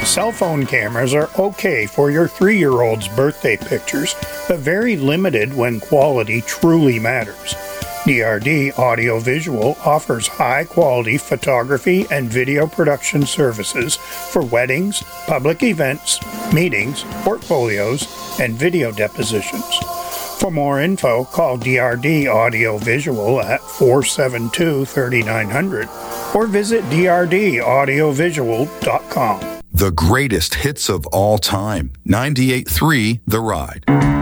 Cell phone cameras are okay for your 3-year-old's birthday pictures, but very limited when quality truly matters. DRD Audiovisual offers high-quality photography and video production services for weddings, public events, meetings, portfolios, and video depositions. For more info, call DRD Audiovisual at 472-3900 or visit drdaudiovisual.com. The greatest hits of all time. 98.3 The Ride.